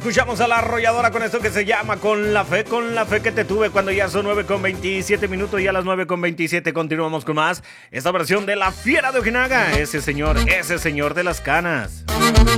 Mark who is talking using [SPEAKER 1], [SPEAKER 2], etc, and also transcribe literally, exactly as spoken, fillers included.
[SPEAKER 1] escuchamos a La Arrolladora con esto que se llama Con la fe, con la fe que te tuve, cuando ya son nueve con veintisiete minutos y a las nueve con veintisiete continuamos con más. Esta versión de La Fiera de Ojinaga, ese señor, ese señor de las canas.